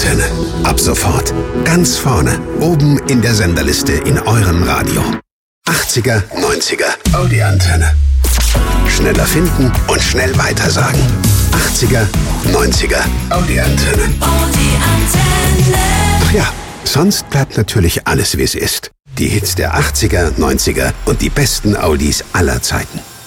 Audi-Antenne. Ab sofort ganz vorne, oben in der Senderliste in eurem Radio. 80er, 90er, Audi-Antenne. Schneller finden und schnell weitersagen. 80er, 90er, Audi-Antenne. Ach ja, sonst bleibt natürlich alles, wie es ist. Die Hits der 80er, 90er und die besten Audis aller Zeiten.